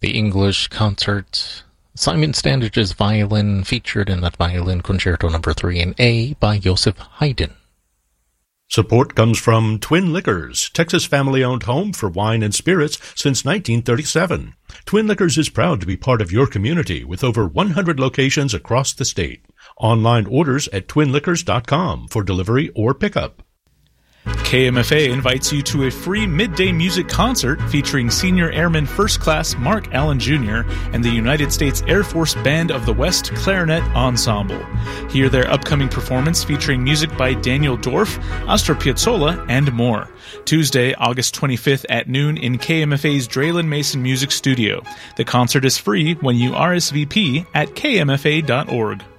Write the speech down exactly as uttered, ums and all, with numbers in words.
The English concert, Simon Standish's violin, featured in that violin concerto number three in A by Joseph Haydn. Support comes from Twin Liquors, Texas family-owned home for wine and spirits since nineteen thirty-seven. Twin Liquors is proud to be part of your community with over one hundred locations across the state. Online orders at twin liquors dot com for delivery or pickup. K M F A invites you to a free midday music concert featuring Senior Airman First Class Mark Allen Junior and the United States Air Force Band of the West Clarinet Ensemble. Hear their upcoming performance featuring music by Daniel Dorff, Astor Piazzolla, and more. Tuesday, August twenty-fifth at noon in K M F A's Draylen Mason Music Studio. The concert is free when you R S V P at k m f a dot org.